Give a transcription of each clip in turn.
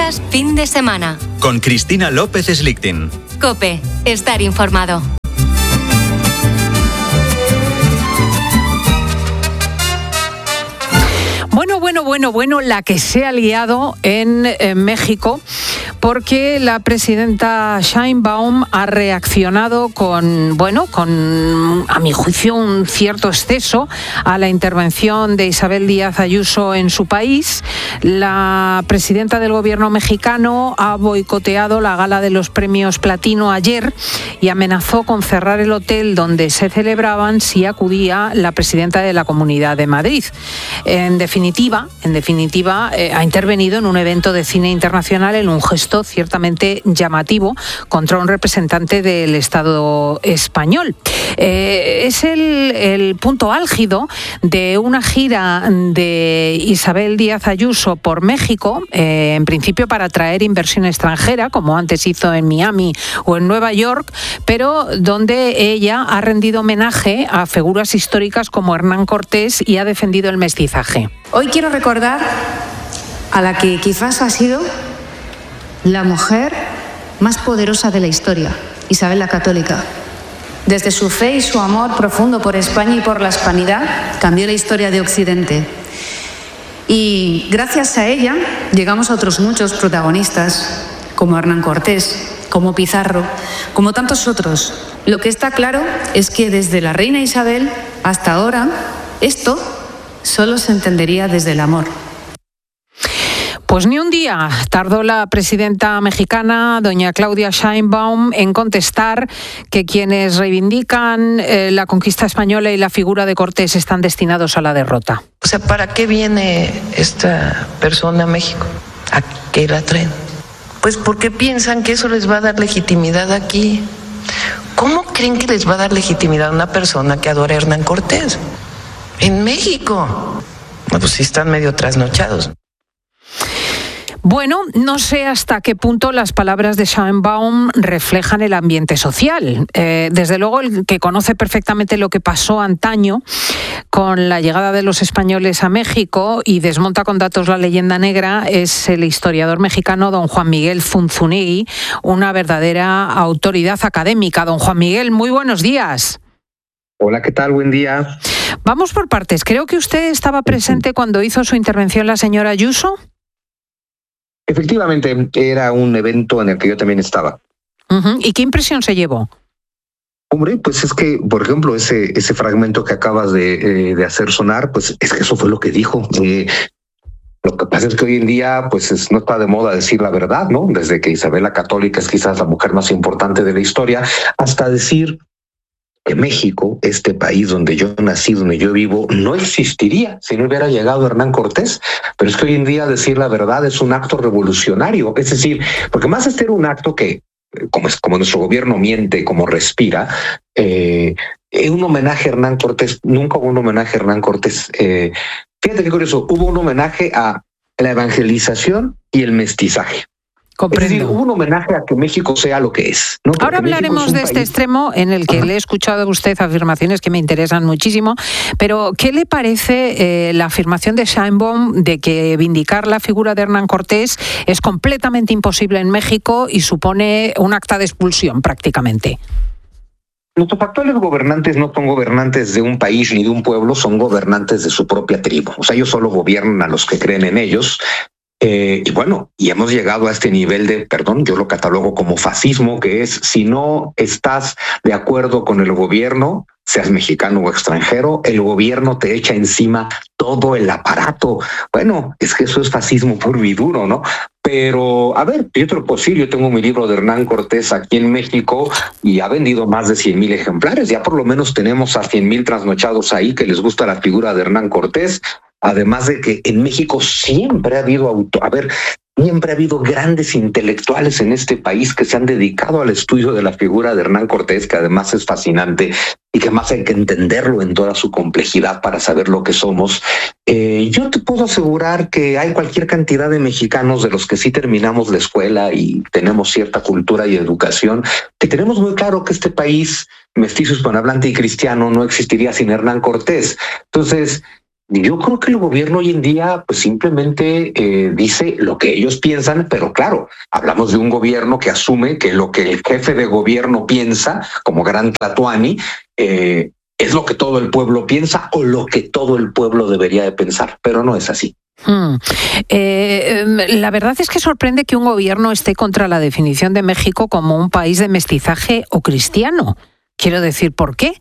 Noticias fin de semana. Con Cristina López Slichting. COPE. Estar informado. Bueno, la que se ha liado en México, porque la presidenta Sheinbaum ha reaccionado con, a mi juicio, un cierto exceso a la intervención de Isabel Díaz Ayuso en su país. La presidenta del gobierno mexicano ha boicoteado la gala de los premios Platino ayer y amenazó con cerrar el hotel donde se celebraban si acudía la presidenta de la Comunidad de Madrid. En definitiva, ha intervenido en un evento de cine internacional en un gesto ciertamente llamativo contra un representante del Estado español. Es el punto álgido de una gira de Isabel Díaz Ayuso por México, en principio para atraer inversión extranjera, como antes hizo en Miami o en Nueva York, pero donde ella ha rendido homenaje a figuras históricas como Hernán Cortés y ha defendido el mestizaje. Hoy quiero recordar a la que quizás ha sido la mujer más poderosa de la historia, Isabel la Católica. Desde su fe y su amor profundo por España y por la hispanidad, cambió la historia de Occidente. Y gracias a ella llegamos a otros muchos protagonistas, como Hernán Cortés, como Pizarro, como tantos otros. Lo que está claro es que desde la reina Isabel hasta ahora, esto solo se entendería desde el amor. Pues ni un día tardó la presidenta mexicana, doña Claudia Sheinbaum, en contestar que quienes reivindican la conquista española y la figura de Cortés están destinados a la derrota. O sea, ¿para qué viene esta persona a México? ¿A qué la traen? Pues porque piensan que eso les va a dar legitimidad aquí. ¿Cómo creen que les va a dar legitimidad a una persona que adora a Hernán Cortés? En México. No, pues sí están medio trasnochados. Bueno, no sé hasta qué punto las palabras de Sheinbaum reflejan el ambiente social. Desde luego, el que conoce perfectamente lo que pasó antaño con la llegada de los españoles a México y desmonta con datos la leyenda negra es el historiador mexicano don Juan Miguel Zunzunegui, una verdadera autoridad académica. Don Juan Miguel, muy buenos días. Hola, ¿qué tal? Buen día. Vamos por partes. Creo que usted estaba presente cuando hizo su intervención la señora Ayuso. Efectivamente, era un evento en el que yo también estaba. ¿Y qué impresión se llevó? Hombre, pues es que, por ejemplo, ese fragmento que acabas de hacer sonar, pues es que eso fue lo que dijo. Lo que pasa es que hoy en día, pues no está de moda decir la verdad, ¿no? Desde que Isabel la Católica es quizás la mujer más importante de la historia, hasta decir que México, este país donde yo nací, donde yo vivo, no existiría si no hubiera llegado Hernán Cortés. Pero es que hoy en día decir la verdad es un acto revolucionario. Es decir, porque más de ser un acto que, como nuestro gobierno miente, como respira, un homenaje a Hernán Cortés, nunca hubo un homenaje a Hernán Cortés. Fíjate qué curioso, hubo un homenaje a la evangelización y el mestizaje. Comprendo. Es decir, hubo un homenaje a que México sea lo que es, ¿no? Ahora hablaremos de este extremo en el que le he escuchado a usted afirmaciones que me interesan muchísimo, pero ¿qué le parece la afirmación de Sheinbaum de que vindicar la figura de Hernán Cortés es completamente imposible en México y supone un acta de expulsión prácticamente? Nuestros actuales gobernantes no son gobernantes de un país ni de un pueblo, son gobernantes de su propia tribu. O sea, ellos solo gobiernan a los que creen en ellos. Y hemos llegado a este nivel de, yo lo catalogo como fascismo, que es si no estás de acuerdo con el gobierno, seas mexicano o extranjero, el gobierno te echa encima todo el aparato. Bueno, es que eso es fascismo puro y duro, ¿no? Pero, a ver, yo te lo puedo decir, yo tengo mi libro de Hernán Cortés aquí en México y ha vendido más de 100,000 ejemplares. Ya por lo menos tenemos a 100,000 trasnochados ahí que les gusta la figura de Hernán Cortés. Además de que en México siempre ha habido grandes intelectuales en este país que se han dedicado al estudio de la figura de Hernán Cortés, que además es fascinante y que más hay que entenderlo en toda su complejidad para saber lo que somos. Yo te puedo asegurar que hay cualquier cantidad de mexicanos de los que sí terminamos la escuela y tenemos cierta cultura y educación, que tenemos muy claro que este país mestizo, hispanohablante y cristiano no existiría sin Hernán Cortés. Entonces, Yo creo que el gobierno hoy en día pues simplemente dice lo que ellos piensan, pero claro, hablamos de un gobierno que asume que lo que el jefe de gobierno piensa, como Gran Tlatoani, es lo que todo el pueblo piensa o lo que todo el pueblo debería de pensar, pero no es así. La verdad es que sorprende que un gobierno esté contra la definición de México como un país de mestizaje o cristiano. Quiero decir, ¿por qué?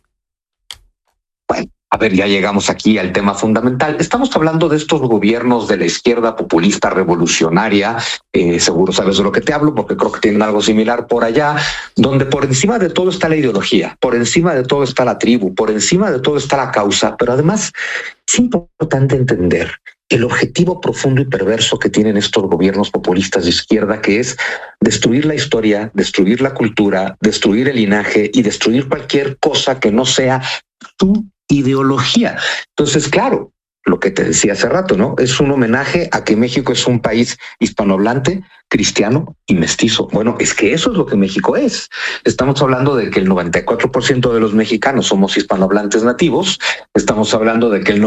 Bueno, a ver, ya llegamos aquí al tema fundamental. Estamos hablando de estos gobiernos de la izquierda populista revolucionaria. Seguro sabes de lo que te hablo porque creo que tienen algo similar por allá, donde por encima de todo está la ideología, por encima de todo está la tribu, por encima de todo está la causa. Pero además es importante entender el objetivo profundo y perverso que tienen estos gobiernos populistas de izquierda, que es destruir la historia, destruir la cultura, destruir el linaje y destruir cualquier cosa que no sea tu ideología. Entonces, claro, lo que te decía hace rato, ¿no? Es un homenaje a que México es un país hispanohablante, cristiano y mestizo. Bueno, es que eso es lo que México es. Estamos hablando de que el 94% de los mexicanos somos hispanohablantes nativos. Estamos hablando de que el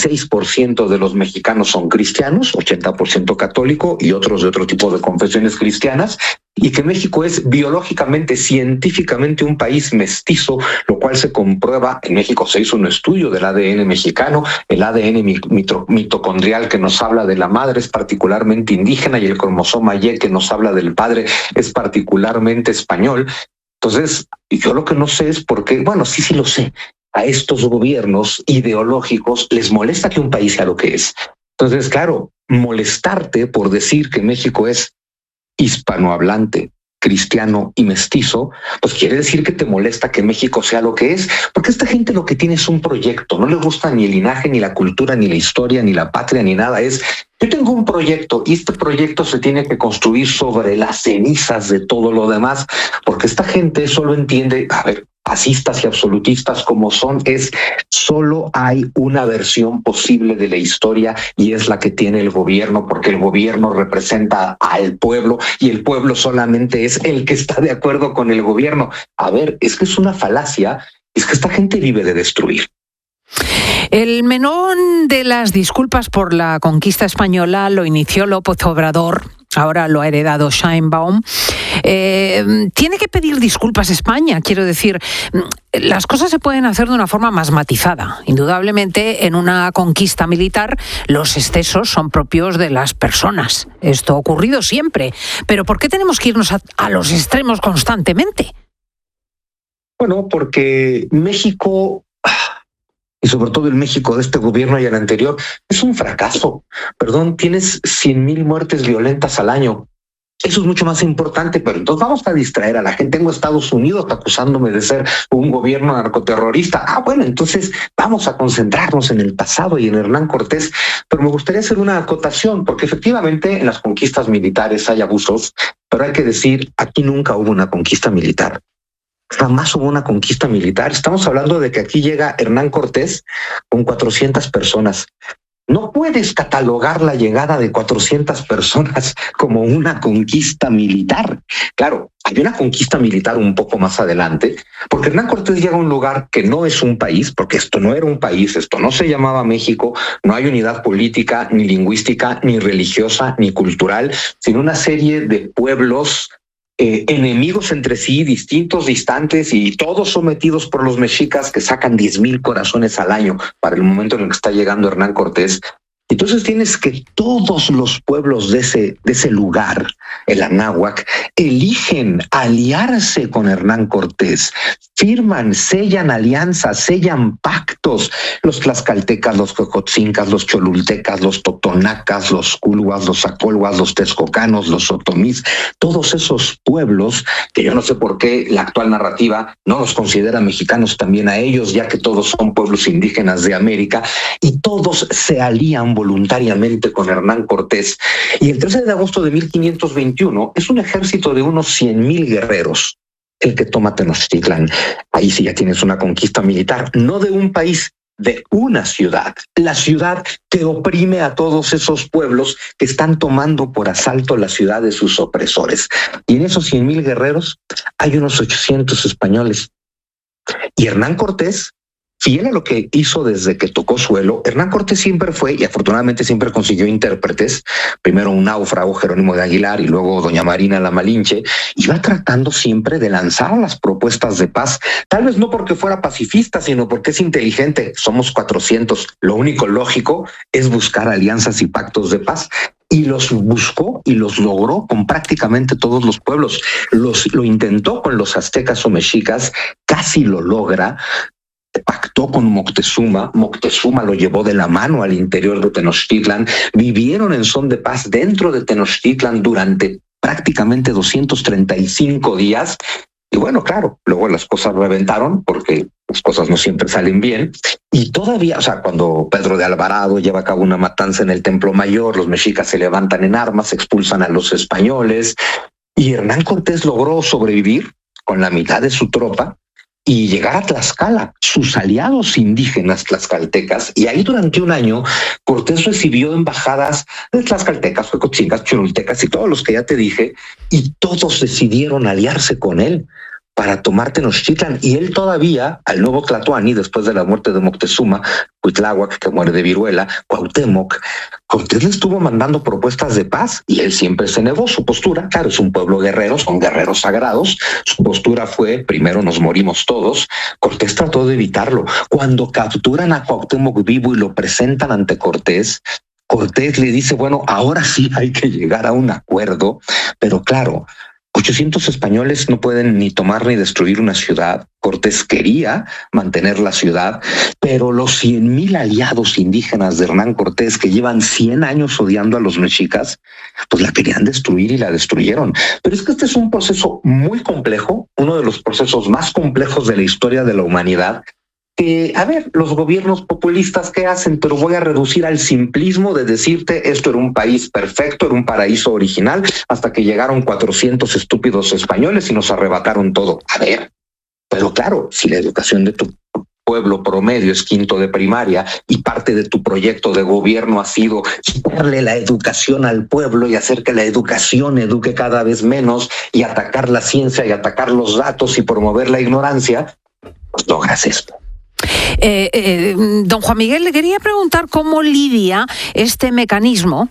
96% de los mexicanos son cristianos, 80% católico y otros de otro tipo de confesiones cristianas, y que México es biológicamente, científicamente un país mestizo, lo cual se comprueba. En México se hizo un estudio del ADN mexicano, el ADN mitocondrial que nos habla de la madre es particularmente indígena y el cromosoma Y que nos habla del padre es particularmente español. Entonces, yo lo que no sé es por qué, bueno, sí lo sé, a estos gobiernos ideológicos les molesta que un país sea lo que es. Entonces, claro, molestarte por decir que México es hispanohablante, cristiano y mestizo, pues quiere decir que te molesta que México sea lo que es, porque esta gente lo que tiene es un proyecto, no le gusta ni el linaje, ni la cultura, ni la historia, ni la patria, ni nada. Es, yo tengo un proyecto y este proyecto se tiene que construir sobre las cenizas de todo lo demás, porque esta gente solo entiende, a ver, fascistas y absolutistas como son, es solo hay una versión posible de la historia y es la que tiene el gobierno, porque el gobierno representa al pueblo y el pueblo solamente es el que está de acuerdo con el gobierno. A ver, es que es una falacia, es que esta gente vive de destruir. El menón de las disculpas por la conquista española lo inició López Obrador, ahora lo ha heredado Sheinbaum. Tiene que pedir disculpas España, quiero decir, las cosas se pueden hacer de una forma más matizada. Indudablemente, en una conquista militar, los excesos son propios de las personas. Esto ha ocurrido siempre. Pero ¿por qué tenemos que irnos a los extremos constantemente? Bueno, porque México, y sobre todo el México de este gobierno y el anterior, es un fracaso. Perdón, tienes 100,000 muertes violentas al año. Eso es mucho más importante, pero entonces vamos a distraer a la gente. Tengo a Estados Unidos acusándome de ser un gobierno narcoterrorista. Bueno, entonces vamos a concentrarnos en el pasado y en Hernán Cortés. Pero me gustaría hacer una acotación, porque efectivamente en las conquistas militares hay abusos, pero hay que decir, aquí nunca hubo una conquista militar. Jamás hubo una conquista militar. Estamos hablando de que aquí llega Hernán Cortés con 400 personas. No puedes catalogar la llegada de 400 personas como una conquista militar. Claro, hay una conquista militar un poco más adelante, porque Hernán Cortés llega a un lugar que no es un país, porque esto no era un país, esto no se llamaba México, no hay unidad política, ni lingüística, ni religiosa, ni cultural, sino una serie de pueblos enemigos entre sí, distintos, distantes y todos sometidos por los mexicas que sacan 10,000 corazones al año para el momento en el que está llegando Hernán Cortés. Entonces tienes que todos los pueblos de ese lugar, el Anáhuac, eligen aliarse con Hernán Cortés, firman, sellan alianzas, sellan pactos. Los tlaxcaltecas, los cocotzíncas, los cholultecas, los totonacas, los culhuas, los acolhuas, los texcocanos, los otomís, todos esos pueblos que yo no sé por qué la actual narrativa no los considera mexicanos también a ellos, ya que todos son pueblos indígenas de América, y todos se alían voluntariamente con Hernán Cortés. Y el 13 de agosto de 1521 es un ejército de unos 100,000 guerreros el que toma Tenochtitlán. Ahí sí ya tienes una conquista militar, no de un país, de una ciudad, la ciudad que oprime a todos esos pueblos que están tomando por asalto la ciudad de sus opresores. Y en esos 100,000 guerreros hay unos 800 españoles. Y Hernán Cortés fiel a lo que hizo desde que tocó suelo. Hernán Cortés siempre fue, y afortunadamente siempre consiguió intérpretes, primero un náufrago, Jerónimo de Aguilar, y luego doña Marina la Malinche, iba tratando siempre de lanzar las propuestas de paz, tal vez no porque fuera pacifista, sino porque es inteligente. Somos 400, lo único lógico es buscar alianzas y pactos de paz. Y los buscó y los logró con prácticamente todos los pueblos. Lo intentó con los aztecas o mexicas, casi lo logra. Pactó con Moctezuma, Moctezuma lo llevó de la mano al interior de Tenochtitlan, vivieron en son de paz dentro de Tenochtitlan durante prácticamente 235 días. Y bueno, claro, luego las cosas reventaron porque las cosas no siempre salen bien. Y todavía, o sea, cuando Pedro de Alvarado lleva a cabo una matanza en el Templo Mayor, los mexicas se levantan en armas, expulsan a los españoles, y Hernán Cortés logró sobrevivir con la mitad de su tropa y llegar a Tlaxcala, sus aliados indígenas tlaxcaltecas, y ahí durante un año Cortés recibió embajadas de tlaxcaltecas, huecotzingas, cholultecas y todos los que ya te dije, y todos decidieron aliarse con él para tomar Tenochtitlan, y él todavía, al nuevo Tlatoani, después de la muerte de Moctezuma, Cuitláhuac, que muere de viruela, Cuauhtémoc, Cortés le estuvo mandando propuestas de paz y él siempre se negó. Su postura, claro, es un pueblo guerrero, son guerreros sagrados, su postura fue, primero nos morimos todos. Cortés trató de evitarlo. Cuando capturan a Cuauhtémoc vivo y lo presentan ante Cortés, Cortés le dice, bueno, ahora sí hay que llegar a un acuerdo, pero claro, 800 españoles no pueden ni tomar ni destruir una ciudad. Cortés quería mantener la ciudad, pero los 100,000 aliados indígenas de Hernán Cortés, que llevan 100 años odiando a los mexicas, pues la querían destruir y la destruyeron. Pero es que este es un proceso muy complejo, uno de los procesos más complejos de la historia de la humanidad, que, a ver, los gobiernos populistas ¿qué hacen? Pero voy a reducir al simplismo de decirte esto era un país perfecto, era un paraíso original, hasta que llegaron 400 estúpidos españoles y nos arrebataron todo. A ver, pero claro, si la educación de tu pueblo promedio es quinto de primaria y parte de tu proyecto de gobierno ha sido quitarle la educación al pueblo y hacer que la educación eduque cada vez menos y atacar la ciencia y atacar los datos y promover la ignorancia, pues logras esto. Don Juan Miguel, le quería preguntar cómo lidia este mecanismo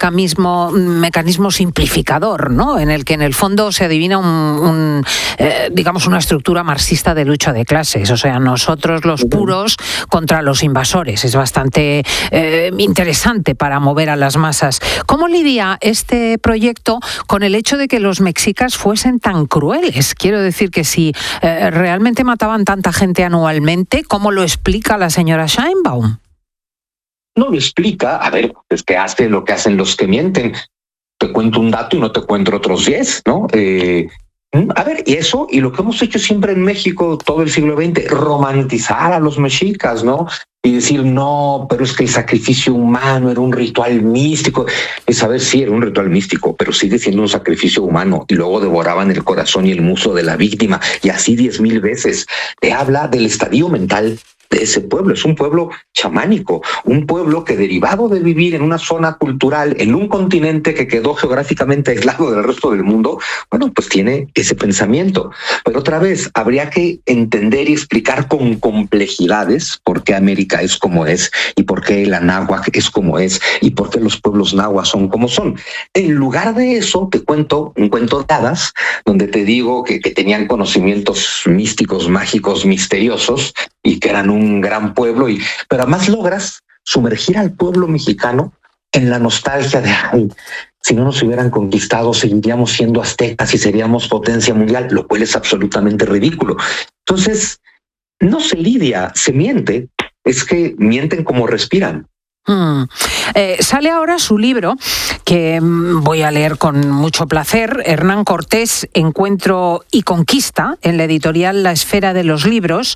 simplificador, ¿no? En el que en el fondo se adivina digamos una estructura marxista de lucha de clases, o sea, nosotros los puros contra los invasores. Es bastante interesante para mover a las masas. ¿Cómo lidia este proyecto con el hecho de que los mexicas fuesen tan crueles? Quiero decir que si realmente mataban tanta gente anualmente, ¿cómo lo explica la señora Sheinbaum? No lo explica. A ver, es que hace lo que hacen los que mienten. Te cuento un dato y no te cuento otros 10, ¿no? A ver, y eso, y lo que hemos hecho siempre en México todo el siglo XX, romantizar a los mexicas, ¿no? Y decir, no, pero es que el sacrificio humano era un ritual místico. Es saber si era un ritual místico, pero sigue siendo un sacrificio humano. Y luego devoraban el corazón y el muslo de la víctima, y así 10,000 veces. Te habla del estadio mental de ese pueblo. Es un pueblo chamánico, un pueblo que, derivado de vivir en una zona cultural, en un continente que quedó geográficamente aislado del resto del mundo, bueno, pues tiene ese pensamiento. Pero otra vez, habría que entender y explicar con complejidades por qué América es como es, y por qué la náhuatl es como es, y por qué los pueblos nahuas son como son. En lugar de eso, te cuento un cuento de hadas, donde te digo que tenían conocimientos místicos, mágicos, misteriosos, y que eran un gran pueblo, pero además logras sumergir al pueblo mexicano en la nostalgia de, ay, si no nos hubieran conquistado, seguiríamos siendo aztecas y seríamos potencia mundial, lo cual es absolutamente ridículo. Entonces, no se lidia, se miente, es que mienten como respiran. Sale ahora su libro, que voy a leer con mucho placer, Hernán Cortés, Encuentro y Conquista, en la editorial La Esfera de los Libros.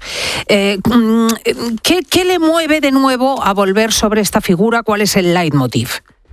¿Qué le mueve de nuevo a volver sobre esta figura? ¿Cuál es el leitmotiv?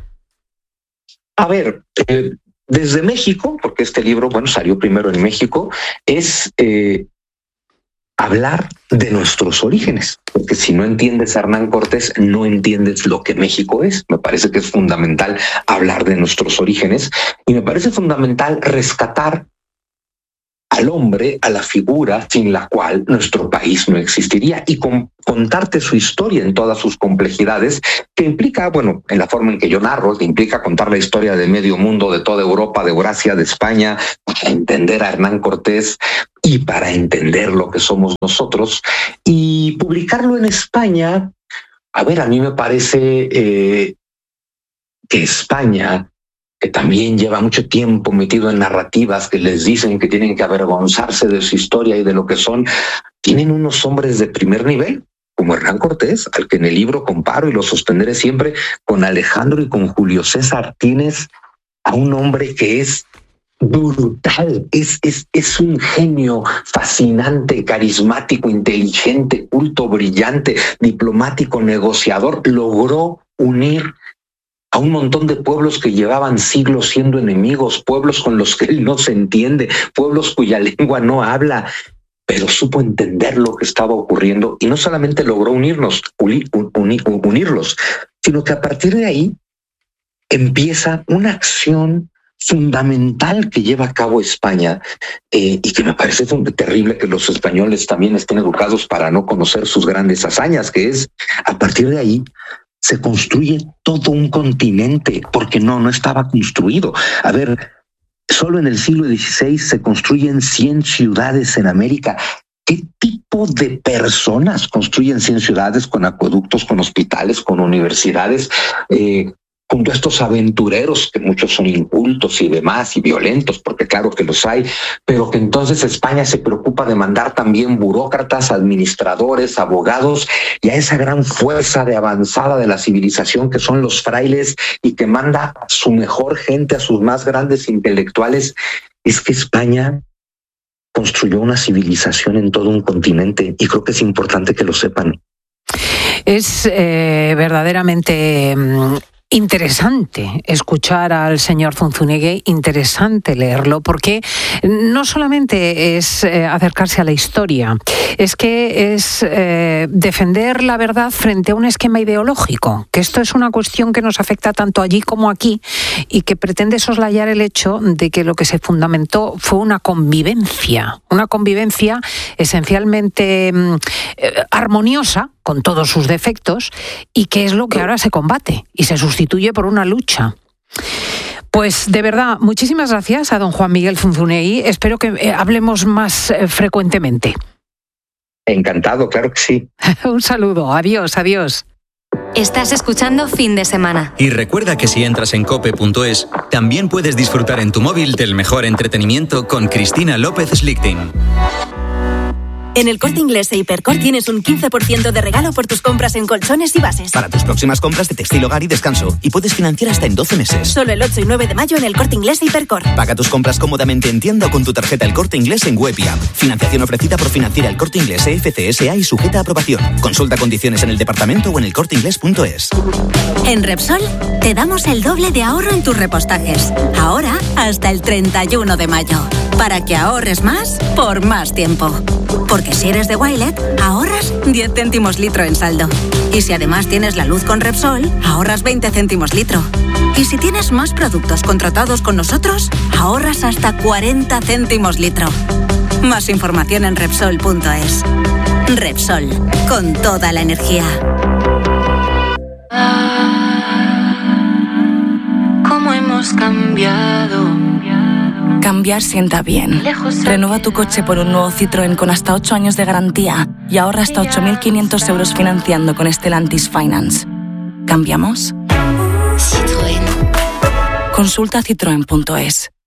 A ver, desde México, porque este libro, bueno, salió primero en México, es hablar de nuestros orígenes, porque si no entiendes a Hernán Cortés, no entiendes lo que México es. Me parece que es fundamental hablar de nuestros orígenes y me parece fundamental rescatar a al hombre, a la figura sin la cual nuestro país no existiría, y contarte su historia en todas sus complejidades, que implica, bueno, en la forma en que yo narro, que implica contar la historia de medio mundo, de toda Europa, de Eurasia, de España, para entender a Hernán Cortés y para entender lo que somos nosotros, y publicarlo en España. A ver, a mí me parece que España, que también lleva mucho tiempo metido en narrativas que les dicen que tienen que avergonzarse de su historia y de lo que son, tienen unos hombres de primer nivel, como Hernán Cortés, al que en el libro comparo y lo sostendré siempre, con Alejandro y con Julio César. Tienes a un hombre que es brutal, es un genio fascinante, carismático, inteligente, culto, brillante, diplomático, negociador. Logró unir a un montón de pueblos que llevaban siglos siendo enemigos, pueblos con los que él no se entiende, pueblos cuya lengua no habla, pero supo entender lo que estaba ocurriendo, y no solamente logró unirlos, sino que a partir de ahí empieza una acción fundamental que lleva a cabo España, y que me parece terrible que los españoles también estén educados para no conocer sus grandes hazañas, que es, a partir de ahí, se construye todo un continente, porque no estaba construido. A ver, solo en el siglo XVI se construyen 100 ciudades en América. ¿Qué tipo de personas construyen 100 ciudades con acueductos, con hospitales, con universidades, junto a estos aventureros, que muchos son incultos y demás, y violentos, porque claro que los hay, pero que entonces España se preocupa de mandar también burócratas, administradores, abogados, y a esa gran fuerza de avanzada de la civilización que son los frailes, y que manda a su mejor gente, a sus más grandes intelectuales? Es que España construyó una civilización en todo un continente, y creo que es importante que lo sepan. Es verdaderamente interesante escuchar al señor Zunzunegui, interesante leerlo, porque no solamente es acercarse a la historia, es que es defender la verdad frente a un esquema ideológico, que esto es una cuestión que nos afecta tanto allí como aquí, y que pretende soslayar el hecho de que lo que se fundamentó fue una convivencia esencialmente armoniosa, con todos sus defectos, y que es lo que ahora se combate y se sustituye por una lucha. Pues de verdad, muchísimas gracias a don Juan Miguel Zunzunegui. Espero que hablemos más frecuentemente. Encantado, claro que sí. Un saludo, adiós. Estás escuchando Fin de Semana. Y recuerda que si entras en cope.es, también puedes disfrutar en tu móvil del mejor entretenimiento con Cristina López Slichting. En el Corte Inglés e Hipercor tienes un 15% de regalo por tus compras en colchones y bases. Para tus próximas compras de textil, hogar y descanso. Y puedes financiar hasta en 12 meses. Solo el 8 y 9 de mayo en el Corte Inglés e Hipercor. Paga tus compras cómodamente en tienda o con tu tarjeta El Corte Inglés en web y app. Financiación ofrecida por Financiera El Corte Inglés FCSA y sujeta a aprobación. Consulta condiciones en el departamento o en elcorteinglés.es. En Repsol te damos el doble de ahorro en tus repostajes. Ahora hasta el 31 de mayo. Para que ahorres más por más tiempo. Porque si eres de Wilet, ahorras 10 céntimos litro en saldo. Y si además tienes la luz con Repsol, ahorras 20 céntimos litro. Y si tienes más productos contratados con nosotros, ahorras hasta 40 céntimos litro. Más información en Repsol.es. Repsol, con toda la energía. ¿Cómo hemos cambiado? Cambiar sienta bien. Renueva tu coche por un nuevo Citroën con hasta 8 años de garantía y ahorra hasta 8.500 euros financiando con Stellantis Finance. ¿Cambiamos? Citroën. Consulta citroen.es.